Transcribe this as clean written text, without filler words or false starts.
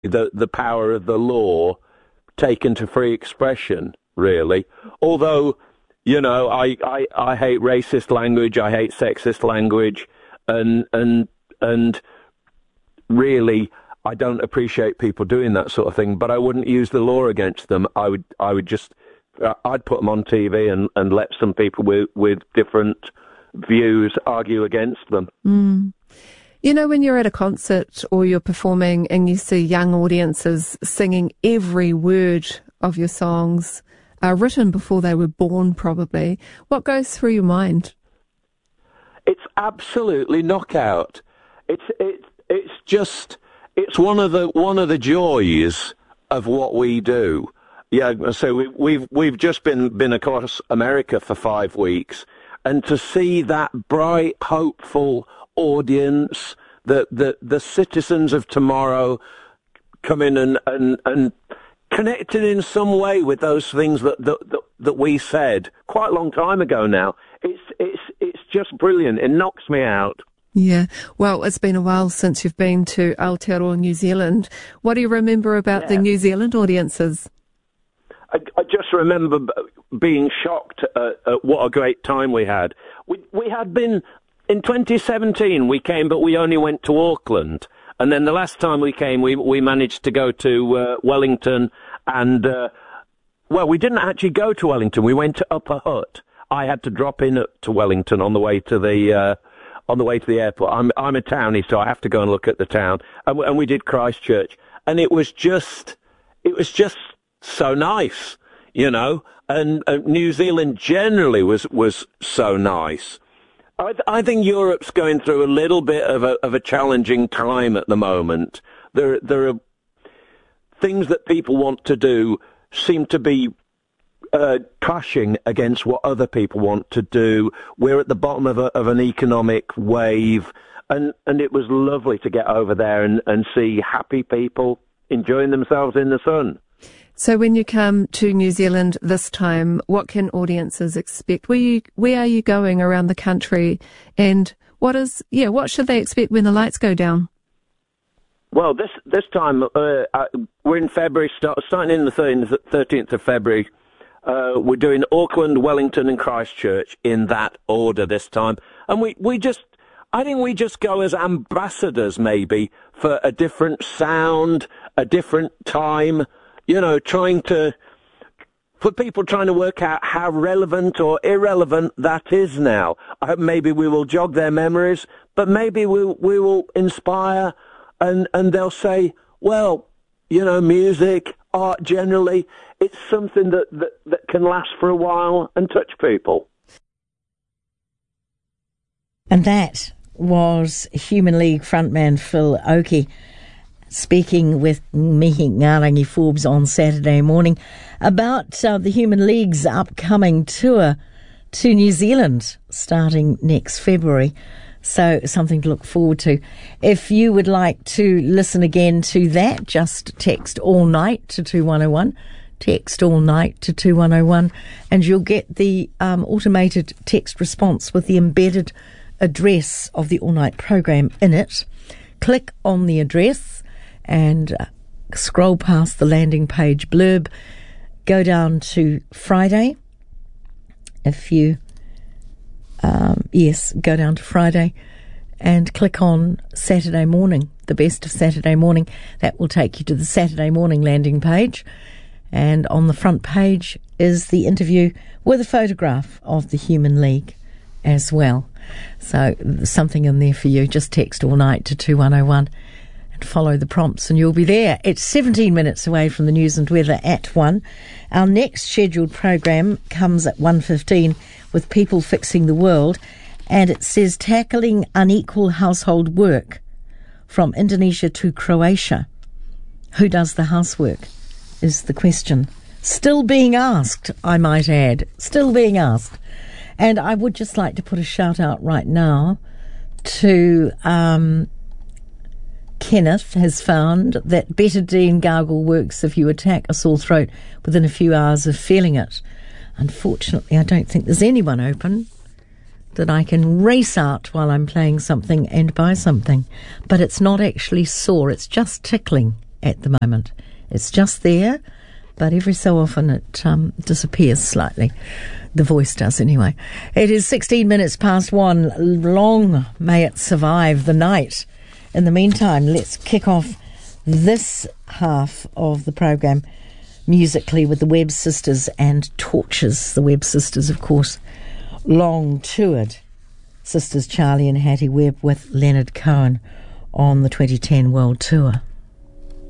the power of the law taken to free expression, really. Although, I hate racist language, I hate sexist language, and really, I don't appreciate people doing that sort of thing. But I wouldn't use the law against them. I'd put them on TV and let some people with different views argue against them. Mm. When you're at a concert or you're performing and you see young audiences singing every word of your songs, written before they were born probably, what goes through your mind? It's absolutely knockout. It's one of the joys of what we do. Yeah, so we've just been across America for 5 weeks, and to see that bright, hopeful audience, the citizens of tomorrow come in and connected in some way with those things that we said quite a long time ago now. It's just brilliant. It knocks me out. Yeah. Well, it's been a while since you've been to Aotearoa, New Zealand. What do you remember about the New Zealand audiences? I just remember being shocked at what a great time we had. We had been, in 2017 we came, but we only went to Auckland. And then the last time we came, we managed to go to Wellington and, we didn't actually go to Wellington. We went to Upper Hutt. I had to drop in to Wellington on the way to the airport. I'm a townie, so I have to go and look at the town. And we did Christchurch. And it was just so nice, and New Zealand generally was so nice. I think Europe's going through a little bit of a challenging time at the moment. There are things that people want to do seem to be clashing against what other people want to do. We're at the bottom of an economic wave, and it was lovely to get over there and see happy people enjoying themselves in the sun. So when you come to New Zealand this time, what can audiences expect? Where are you going around the country, and what should they expect when the lights go down? Well, this time we're in February, starting in the 13th of February. We're doing Auckland, Wellington, and Christchurch in that order this time, and I think we just go as ambassadors maybe for a different sound, a different time. For people trying to work out how relevant or irrelevant that is now. I hope maybe we will jog their memories, but maybe we will inspire, and they'll say, well, music, art generally, it's something that can last for a while and touch people. And that was Human League frontman Phil Oakey speaking with Mihi Ngarangi Forbes on Saturday morning about the Human League's upcoming tour to New Zealand starting next February. So something to look forward to. If you would like to listen again to that, just text all night to 2101. Text all night to 2101 and you'll get the automated text response with the embedded address of the all night program in it. Click on the address and scroll past the landing page blurb. Go down to Friday. If you, go down to Friday and click on Saturday morning, the best of Saturday morning. That will take you to the Saturday morning landing page. And on the front page is the interview with a photograph of the Human League as well. So there's something in there for you. Just text all night to 2101 and follow the prompts and you'll be there. It's 17 minutes away from the news and weather at 1. Our next scheduled program comes at 1:15 with People Fixing the World, and it says tackling unequal household work from Indonesia to Croatia. Who does the housework is the question. Still being asked, I might add. Still being asked. And I would just like to put a shout out right now to Kenneth has found that Betadine gargle works if you attack a sore throat within a few hours of feeling it. Unfortunately, I don't think there's anyone open that I can race out while I'm playing something and buy something. But it's not actually sore, it's just tickling. at the moment. It's just there, but every so often it disappears slightly. The voice does anyway. It is 16 minutes past 1. Long may it survive the night. In the meantime, let's kick off this half of the program musically with the Webb Sisters and Torches. The Webb Sisters, of course, long toured sisters Charlie and Hattie Webb with Leonard Cohen on the 2010 World Tour.